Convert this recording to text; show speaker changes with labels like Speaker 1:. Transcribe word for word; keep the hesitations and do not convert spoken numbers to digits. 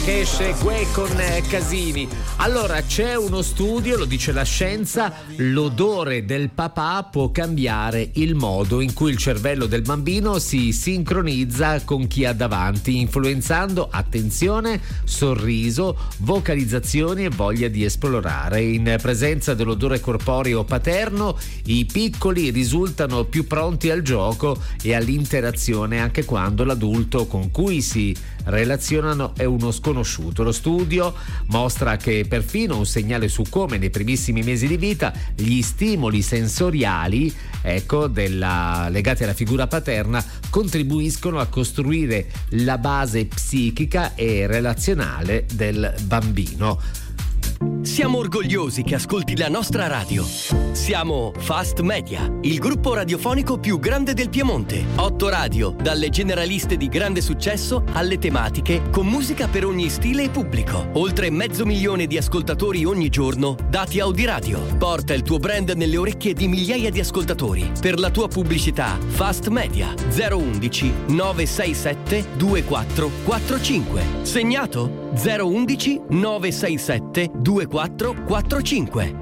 Speaker 1: Che esce Gue con eh, Casini. Allora, c'è uno studio, lo dice la scienza, l'odore del papà può cambiare il modo in cui il cervello del bambino si sincronizza con chi ha davanti, influenzando, attenzione, sorriso, vocalizzazioni e voglia di esplorare. In presenza dell'odore corporeo paterno, i piccoli risultano più pronti al gioco e all'interazione anche quando l'adulto con cui si relazionano è uno sconosciuto. Lo studio mostra che perfino un segnale su come nei primissimi mesi di vita gli stimoli sensoriali, ecco, della, legati alla figura paterna contribuiscono a costruire la base psichica e relazionale del bambino.
Speaker 2: Siamo orgogliosi che ascolti la nostra radio. Siamo Fast Media, il gruppo radiofonico più grande del Piemonte. Otto radio, dalle generaliste di grande successo alle tematiche, con musica per ogni stile e pubblico. Oltre mezzo milione di ascoltatori ogni giorno, dati Audiradio. Porta il tuo brand nelle orecchie di migliaia di ascoltatori. Per la tua pubblicità, Fast Media zero undici nove sei sette due quattro quattro cinque. Segnato? zero undici nove sei sette due quattro quattro cinque.